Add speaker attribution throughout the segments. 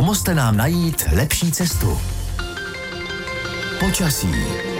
Speaker 1: Pomozte nám najít lepší cestu. Počasí.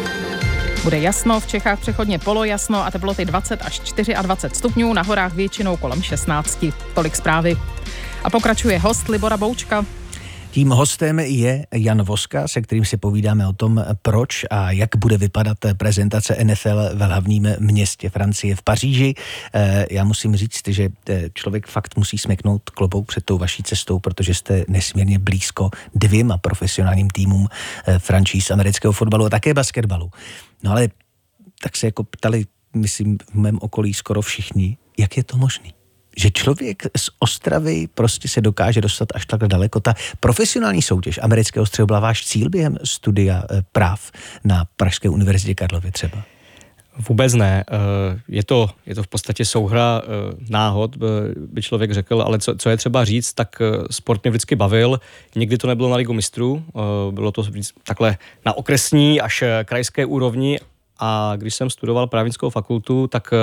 Speaker 2: Bude jasno, v Čechách přechodně polojasno a teploty 20 až 24 stupňů, na horách většinou kolem 16. Tolik zprávy. A pokračuje host Libora Boučka.
Speaker 3: Tím hostem je Jan Voska, se kterým si povídáme o tom, proč a jak bude vypadat prezentace NFL ve hlavním městě Francie v Paříži. Já musím říct, že člověk fakt musí smeknout klobouk před tou vaší cestou, protože jste nesmírně blízko 2 profesionálním týmům franšíz amerického fotbalu a také basketbalu. No ale tak se jako ptali, myslím, v mém okolí skoro všichni, jak je to možný? Že člověk z Ostravy prostě se dokáže dostat až tak daleko. Ta profesionální soutěž amerického střelu byla váš cíl během studia práv na Pražské univerzitě Karlově třeba?
Speaker 4: Vůbec ne. Je to v podstatě souhra náhod, by člověk řekl, ale co je třeba říct, tak sport mě vždycky bavil. Nikdy to nebylo na ligu mistrů, bylo to takhle na okresní až krajské úrovni a když jsem studoval právnickou fakultu,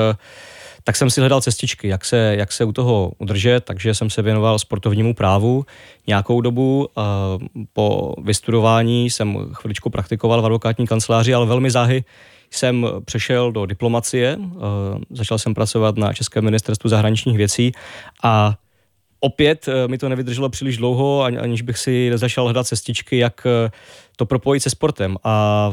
Speaker 4: tak jsem si hledal cestičky, jak se u toho udržet, takže jsem se věnoval sportovnímu právu nějakou dobu. Po vystudování jsem chviličku praktikoval v advokátní kanceláři, ale velmi záhy jsem přešel do diplomacie. Začal jsem pracovat na Českém ministerstvu zahraničních věcí a opět mi to nevydrželo příliš dlouho, aniž bych si začal hledat cestičky, jak to propojit se sportem. A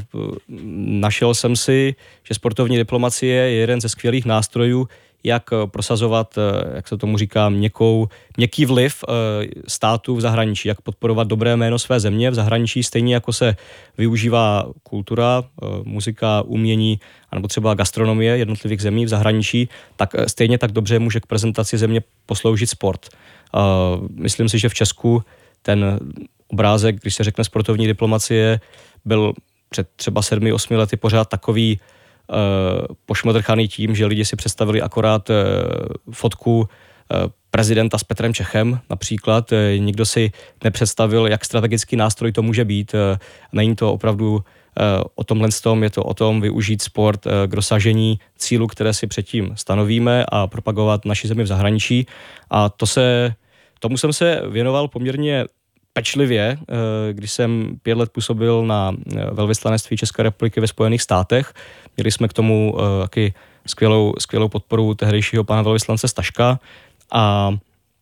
Speaker 4: našel jsem si, že sportovní diplomacie je jeden ze skvělých nástrojů, jak prosazovat, jak se tomu říká, měkký vliv států v zahraničí, jak podporovat dobré jméno své země v zahraničí, stejně jako se využívá kultura, muzika, umění, anebo třeba gastronomie jednotlivých zemí v zahraničí, tak stejně tak dobře může k prezentaci země posloužit sport. Myslím si, že v Česku ten obrázek, když se řekne sportovní diplomacie, byl před třeba 7-8 lety pořád takový pošmodrchaný tím, že lidi si představili akorát fotku prezidenta s Petrem Čechem například. Nikdo si nepředstavil, jak strategický nástroj to může být. Není to opravdu o tomhle tom, je to o tom využít sport k dosažení cílu, které si předtím stanovíme a propagovat naši zemi v zahraničí. A tomu jsem se věnoval poměrně pečlivě, když jsem 5 let působil na velvyslanectví České republiky ve Spojených státech. Měli jsme k tomu taky skvělou podporu tehdejšího pana velvyslance Staška a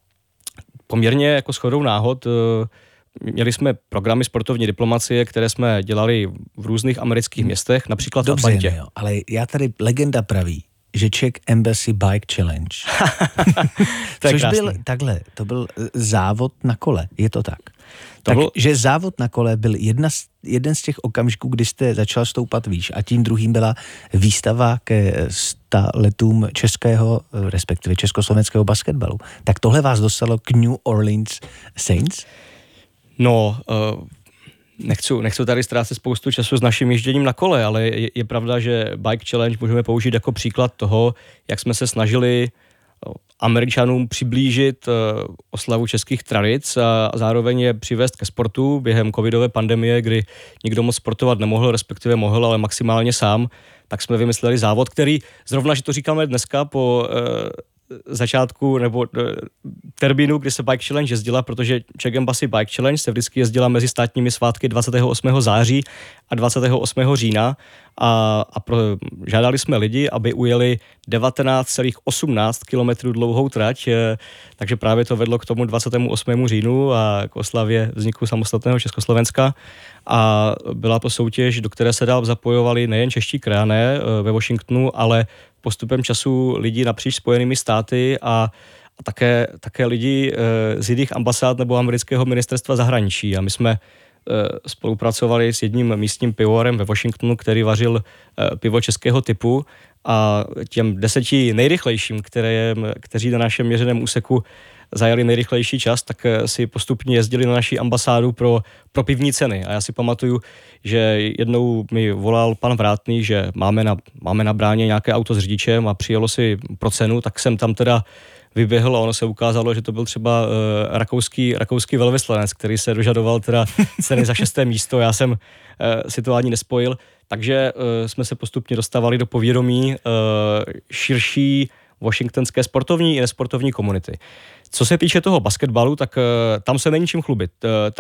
Speaker 4: poměrně jako shodou náhod měli jsme programy sportovní diplomacie, které jsme dělali v různých amerických městech, například v Atlantě.
Speaker 3: Jo, ale já tady legenda praví, že Czech Embassy Bike Challenge. Což byl to byl závod na kole, je to tak? Takže závod na kole byl jeden z těch okamžiků, kdy jste začal stoupat výš a tím druhým byla výstava ke 100 letům českého, respektive československého basketbalu. Tak tohle vás dostalo k New Orleans Saints?
Speaker 4: No, nechci tady ztrácet spoustu času s naším ježděním na kole, ale je pravda, že Bike Challenge můžeme použít jako příklad toho, jak jsme se snažili Američanům přiblížit oslavu českých tradic a zároveň je přivést ke sportu během covidové pandemie, kdy nikdo moc sportovat nemohl, respektive mohl, ale maximálně sám, tak jsme vymysleli závod, který zrovna, že to říkáme dneska po začátku nebo termínu, kdy se Bike Challenge jezdila, protože Czech Embassy Bike Challenge se vždycky jezdila mezi státními svátky 28. září a 28. října a žádali jsme lidi, aby ujeli 19,18 km dlouhou trať, takže právě to vedlo k tomu 28. říjnu a k oslavě vzniku samostatného Československa a byla to soutěž, do které se dál zapojovali nejen čeští krajané ve Washingtonu, ale postupem času lidi napříč Spojenými státy a také lidi z jiných ambasád nebo amerického ministerstva zahraničí. A my jsme spolupracovali s jedním místním pivovarem ve Washingtonu, který vařil pivo českého typu a těm 10 nejrychlejším, kteří na našem měřeném úseku zajali nejrychlejší čas, tak si postupně jezdili na naší ambasádu pro pivní ceny. A já si pamatuju, že jednou mi volal pan Vrátný, že máme na bráně nějaké auto s řidičem a přijelo si pro cenu, tak jsem tam teda vyběhl a ono se ukázalo, že to byl třeba rakouský velvyslanec, který se dožadoval teda ceny za 6. místo. Já jsem si to ani nespojil. Takže jsme se postupně dostávali do povědomí širší washingtonské sportovní i nesportovní komunity. Co se týče toho basketbalu, tak tam se není čím chlubit.